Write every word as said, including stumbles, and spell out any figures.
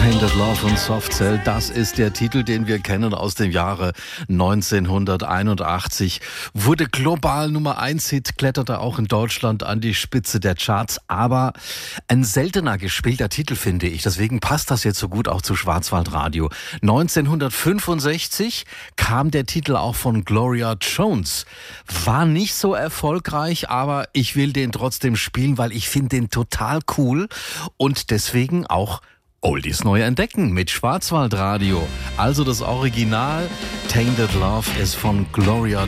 Tainted Love und Soft Cell, das ist der Titel, den wir kennen aus dem Jahre neunzehnhunderteinundachtzig. Wurde global Nummer eins Hit, kletterte auch in Deutschland an die Spitze der Charts. Aber ein seltener gespielter Titel, finde ich. Deswegen passt das jetzt so gut auch zu Schwarzwaldradio. neunzehnhundertfünfundsechzig kam der Titel auch von Gloria Jones. War nicht so erfolgreich, aber ich will den trotzdem spielen, weil ich finde den total cool und deswegen auch Oldies neu entdecken mit Schwarzwaldradio. Also das Original Tainted Love ist von Gloria